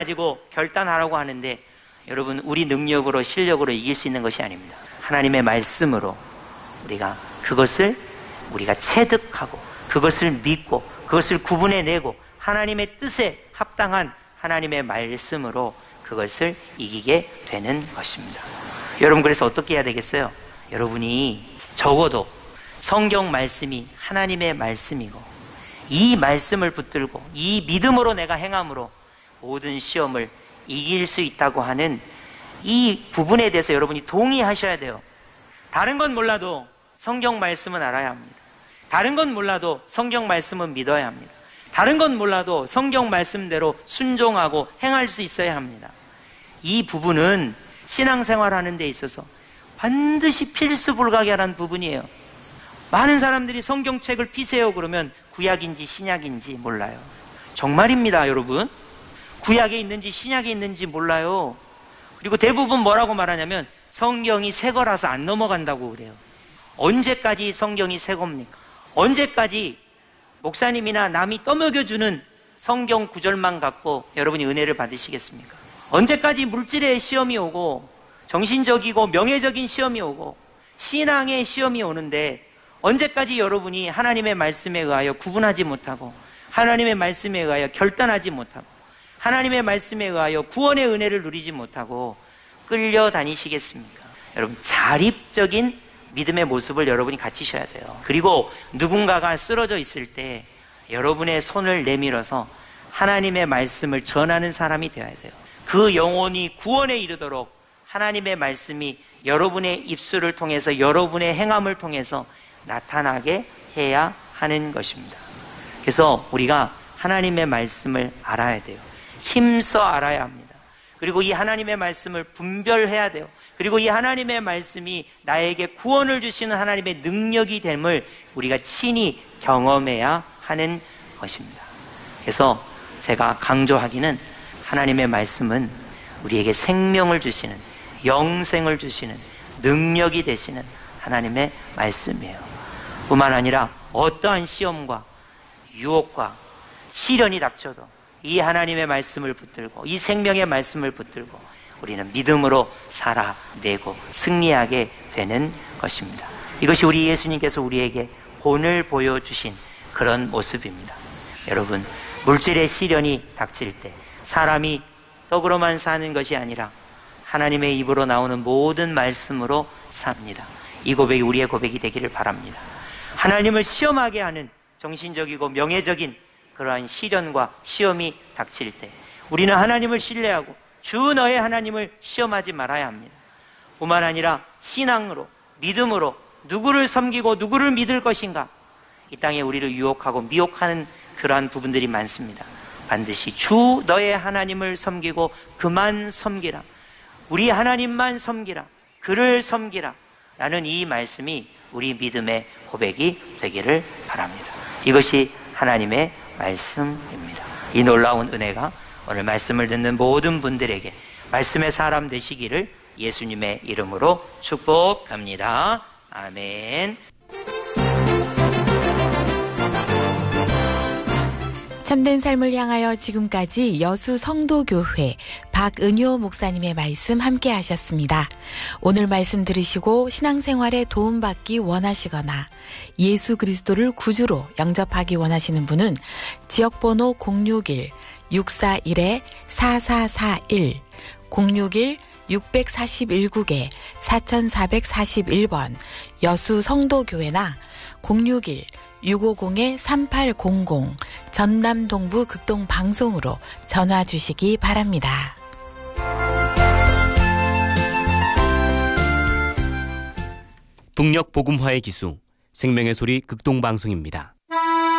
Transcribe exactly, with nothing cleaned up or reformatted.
가지고 결단하라고 하는데 여러분, 우리 능력으로 실력으로 이길 수 있는 것이 아닙니다. 하나님의 말씀으로 우리가 그것을 우리가 체득하고 그것을 믿고 그것을 구분해내고 하나님의 뜻에 합당한 하나님의 말씀으로 그것을 이기게 되는 것입니다. 여러분, 그래서 어떻게 해야 되겠어요? 여러분이 적어도 성경 말씀이 하나님의 말씀이고 이 말씀을 붙들고 이 믿음으로 내가 행함으로 모든 시험을 이길 수 있다고 하는 이 부분에 대해서 여러분이 동의하셔야 돼요. 다른 건 몰라도 성경 말씀은 알아야 합니다. 다른 건 몰라도 성경 말씀은 믿어야 합니다. 다른 건 몰라도 성경 말씀대로 순종하고 행할 수 있어야 합니다. 이 부분은 신앙생활하는 데 있어서 반드시 필수 불가결한 부분이에요. 많은 사람들이 성경책을 피세요 그러면 구약인지 신약인지 몰라요. 정말입니다, 여러분. 구약에 있는지 신약에 있는지 몰라요. 그리고 대부분 뭐라고 말하냐면 성경이 새 거라서 안 넘어간다고 그래요. 언제까지 성경이 새 겁니까? 언제까지 목사님이나 남이 떠먹여주는 성경 구절만 갖고 여러분이 은혜를 받으시겠습니까? 언제까지 물질의 시험이 오고 정신적이고 명예적인 시험이 오고 신앙의 시험이 오는데 언제까지 여러분이 하나님의 말씀에 의하여 구분하지 못하고 하나님의 말씀에 의하여 결단하지 못하고 하나님의 말씀에 의하여 구원의 은혜를 누리지 못하고 끌려다니시겠습니까? 여러분, 자립적인 믿음의 모습을 여러분이 갖추셔야 돼요. 그리고 누군가가 쓰러져 있을 때 여러분의 손을 내밀어서 하나님의 말씀을 전하는 사람이 되어야 돼요. 그 영혼이 구원에 이르도록 하나님의 말씀이 여러분의 입술을 통해서 여러분의 행함을 통해서 나타나게 해야 하는 것입니다. 그래서 우리가 하나님의 말씀을 알아야 돼요. 힘써 알아야 합니다. 그리고 이 하나님의 말씀을 분별해야 돼요. 그리고 이 하나님의 말씀이 나에게 구원을 주시는 하나님의 능력이 됨을 우리가 친히 경험해야 하는 것입니다. 그래서 제가 강조하기는 하나님의 말씀은 우리에게 생명을 주시는, 영생을 주시는, 능력이 되시는 하나님의 말씀이에요. 뿐만 아니라 어떠한 시험과 유혹과 시련이 닥쳐도 이 하나님의 말씀을 붙들고 이 생명의 말씀을 붙들고 우리는 믿음으로 살아내고 승리하게 되는 것입니다. 이것이 우리 예수님께서 우리에게 본을 보여주신 그런 모습입니다. 여러분, 물질의 시련이 닥칠 때 사람이 떡으로만 사는 것이 아니라 하나님의 입으로 나오는 모든 말씀으로 삽니다. 이 고백이 우리의 고백이 되기를 바랍니다. 하나님을 시험하게 하는 정신적이고 명예적인 그러한 시련과 시험이 닥칠 때 우리는 하나님을 신뢰하고 주 너의 하나님을 시험하지 말아야 합니다. 뿐만 아니라 신앙으로, 믿음으로 누구를 섬기고 누구를 믿을 것인가, 이 땅에 우리를 유혹하고 미혹하는 그러한 부분들이 많습니다. 반드시 주 너의 하나님을 섬기고 그만 섬기라, 우리 하나님만 섬기라, 그를 섬기라 라는 이 말씀이 우리 믿음의 고백이 되기를 바랍니다. 이것이 하나님의 말씀입니다. 이 놀라운 은혜가 오늘 말씀을 듣는 모든 분들에게 말씀의 사람 되시기를 예수님의 이름으로 축복합니다. 아멘. 참된 삶을 향하여 지금까지 여수 성도교회 박은효 목사님의 말씀 함께 하셨습니다. 오늘 말씀 들으시고 신앙생활에 도움받기 원하시거나 예수 그리스도를 구주로 영접하기 원하시는 분은 지역번호 공육일 육사일 사사사일 공육일 육사일 국에 사사사사일 번 여수 성도교회나 공육일 육오공 삼팔공공 전남 동부 극동방송으로 전화 주시기 바랍니다. 북녘 복음화의 기수 생명의 소리 극동방송입니다.